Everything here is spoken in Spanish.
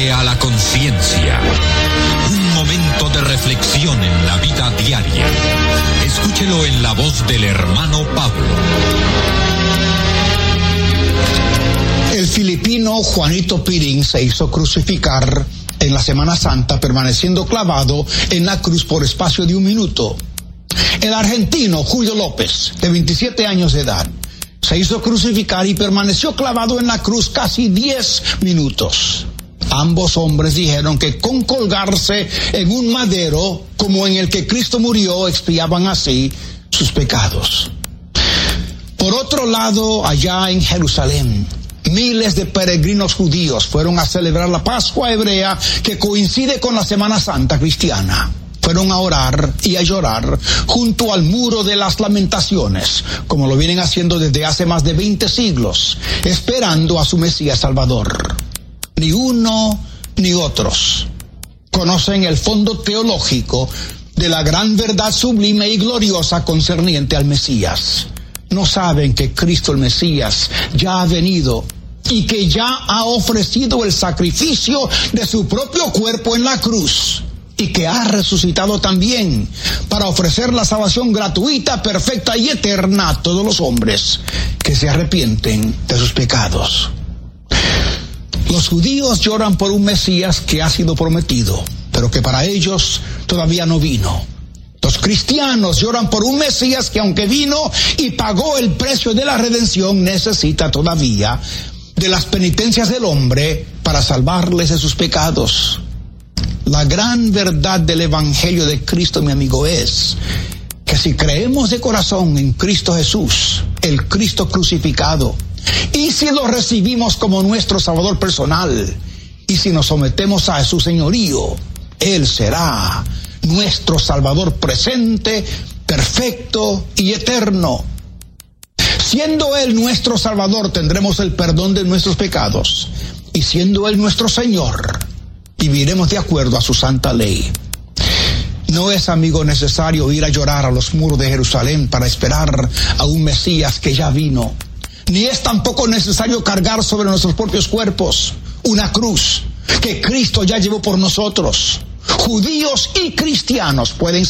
Toque a la conciencia. Un momento de reflexión en la vida diaria. Escúchelo en la voz del hermano Pablo. El filipino Juanito Pirín se hizo crucificar en la Semana Santa, permaneciendo clavado en la cruz por espacio de 1 minuto. El argentino Julio López, de 27 años de edad, se hizo crucificar y permaneció clavado en la cruz casi 10 minutos. Ambos hombres dijeron que con colgarse en un madero, como en el que Cristo murió, expiaban así sus pecados. Por otro lado, allá en Jerusalén, miles de peregrinos judíos fueron a celebrar la Pascua hebrea, que coincide con la Semana Santa cristiana. Fueron a orar y a llorar junto al muro de las lamentaciones, como lo vienen haciendo desde hace más de 20 siglos, esperando a su Mesías Salvador. Ni uno ni otros conocen el fondo teológico de la gran verdad sublime y gloriosa concerniente al Mesías. No saben que Cristo el Mesías ya ha venido y que ya ha ofrecido el sacrificio de su propio cuerpo en la cruz, y que ha resucitado también para ofrecer la salvación gratuita, perfecta y eterna a todos los hombres que se arrepienten de sus pecados. Los judíos lloran por un Mesías que ha sido prometido, pero que para ellos todavía no vino. Los cristianos lloran por un Mesías que, aunque vino y pagó el precio de la redención, necesita todavía de las penitencias del hombre para salvarles de sus pecados. La gran verdad del Evangelio de Cristo, mi amigo, es que si creemos de corazón en Cristo Jesús, el Cristo crucificado, y si lo recibimos como nuestro Salvador personal, y si nos sometemos a su señorío, Él será nuestro Salvador presente, perfecto y eterno. Siendo Él nuestro Salvador, tendremos el perdón de nuestros pecados, y siendo Él nuestro Señor, viviremos de acuerdo a su santa ley. No es, amigo, necesario ir a llorar a los muros de Jerusalén para esperar a un Mesías que ya vino. Ni es tampoco necesario cargar sobre nuestros propios cuerpos una cruz que Cristo ya llevó por nosotros. Judíos y cristianos pueden